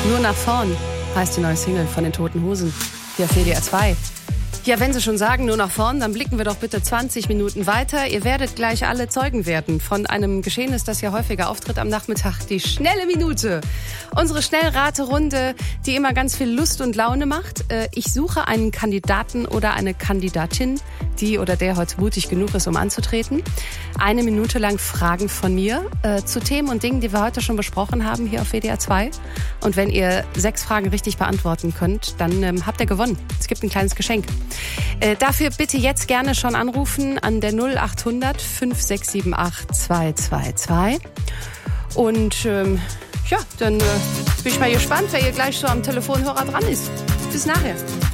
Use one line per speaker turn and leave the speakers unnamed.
Nur nach vorn heißt die neue Single von den Toten Hosen hier auf WDR 2. Ja, wenn Sie schon sagen, nur nach vorn, dann blicken wir doch bitte 20 Minuten weiter. Ihr werdet gleich alle Zeugen werden von einem Geschehnis, das ja häufiger auftritt am Nachmittag. Die schnelle Minute. Unsere Schnellraterunde, die immer ganz viel Lust und Laune macht. Ich suche einen Kandidaten oder eine Kandidatin, die oder der heute mutig genug ist, um anzutreten. 1 Minute lang Fragen von mir zu Themen und Dingen, die wir heute schon besprochen haben hier auf WDR 2. Und wenn ihr 6 Fragen richtig beantworten könnt, dann habt ihr gewonnen. Es gibt ein kleines Geschenk. Dafür bitte jetzt gerne schon anrufen an der 0800 5678 222. Und ja, dann bin ich mal gespannt, wer hier gleich so am Telefonhörer dran ist. Bis nachher.